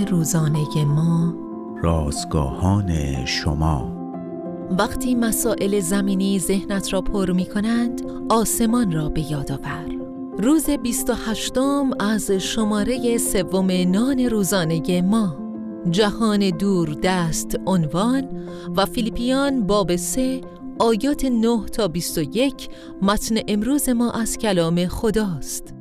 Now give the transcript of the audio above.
روزانه ما، رازگاهان شما. وقتی مسائل زمینی ذهنت را پر می کنند، آسمان را به یاد آور. روز 28 از شماره 3 نان روزانه ما، جهان دور دست عنوان و فیلیپیان باب 3 آیات 9 تا 21 متن امروز ما از کلام خداست.